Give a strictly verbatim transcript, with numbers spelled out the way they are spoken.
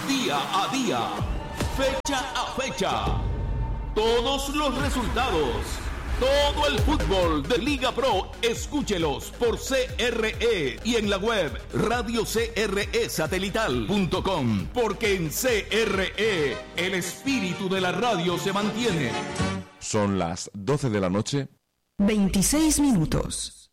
día a día, fecha a fecha. Todos los resultados, todo el fútbol de Liga Pro, escúchelos por C R E y en la web radio c r e satelital punto com, porque en C R E el espíritu de la radio se mantiene. Son las doce de la noche. veintiséis minutos.